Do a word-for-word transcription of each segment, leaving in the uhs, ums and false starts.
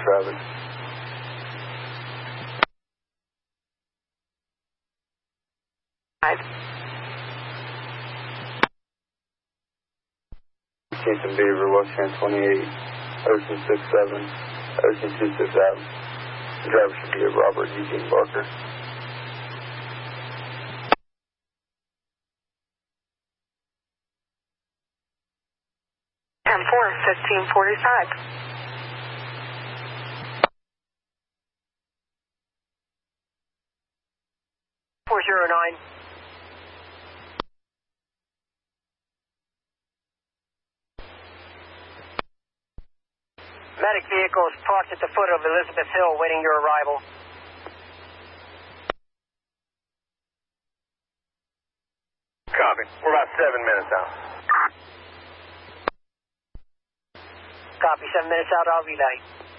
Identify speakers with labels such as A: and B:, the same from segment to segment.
A: traffic.
B: Five.
A: Kingston Beaver, Western twenty-eight, Ocean six seven, Ocean two six Ave. The driver should be a Robert Eugene Barker.
B: ten four, fifteen forty-five. four zero nine. Medic vehicle is parked at the foot of Elizabeth Hill waiting your arrival.
C: Copy. We're about seven minutes out.
B: Copy, seven minutes out, I'll relay.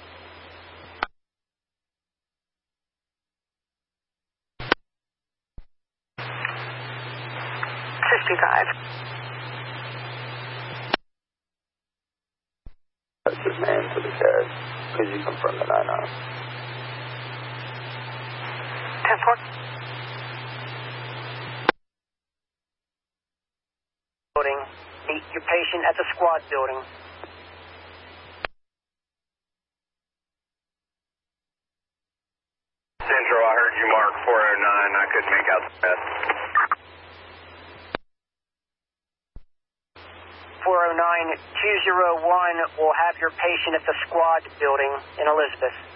B: fifty-five.
A: That's his name to the carriage. Could you confirm the nine nine?
B: ten four. Building. Meet your patient at the squad building.
C: Central, I heard you mark four oh nine. I couldn't make out the rest.
B: four oh nine two oh one will have your patient at the squad building in Elizabeth.